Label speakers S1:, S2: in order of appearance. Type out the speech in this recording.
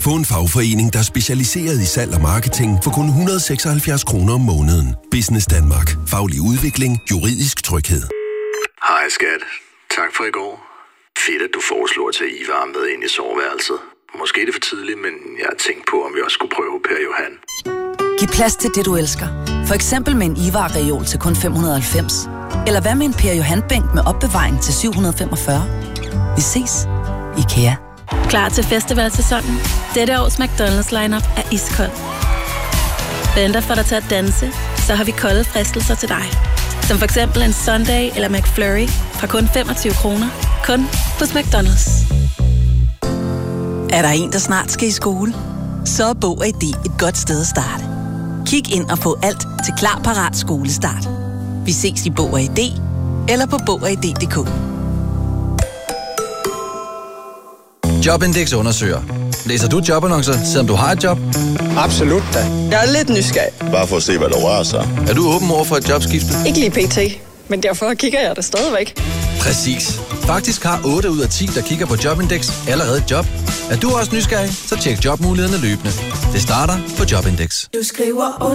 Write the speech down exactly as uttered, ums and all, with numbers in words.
S1: Få en fagforening, der er specialiseret i salg og marketing for kun et hundrede og seksoghalvfjerds kroner om måneden. Business Danmark. Faglig udvikling. Juridisk tryghed.
S2: Hej skat. Tak for i går. Fedt, at du foreslår at tage Ivar med ind i soveværelset. Måske er det for tidligt, men jeg har tænkt på, om vi også skulle prøve Per Johan.
S3: Giv plads til det, du elsker. For eksempel med en Ivar-reol til kun fem hundrede og halvfems. Eller hvad med en Per Johan-bænk med opbevaring til syv hundrede og femogfyrre. Vi ses. IKEA.
S4: Klar til festivalsæsonen? Dette års McDonald's lineup er iskold. Venter for dig til at danse, så har vi kolde fristelser til dig. Som for eksempel en Sunday eller McFlurry fra kun femogtyve kroner. Kun hos McDonald's.
S3: Er der en, der snart skal i skole? Så er Bog og I D et godt sted at starte. Kig ind og få alt til klar, parat skolestart. Vi ses i Bog og I D eller på bog og i d punktum d k.
S5: Jobindex undersøger. Læser du jobannoncer, selvom du har et job?
S6: Absolut da. Jeg er lidt nysgerrig.
S7: Bare for at se, hvad der rører sig.
S5: Er du åben over for et jobskifte?
S6: Ikke lige pt, men derfor kigger jeg det stadigvæk.
S5: Præcis. Faktisk har otte ud af ti, der kigger på Jobindex, allerede et job. Er du også nysgerrig? Så tjek jobmulighederne løbende. Det starter på Jobindex.
S8: Du skriver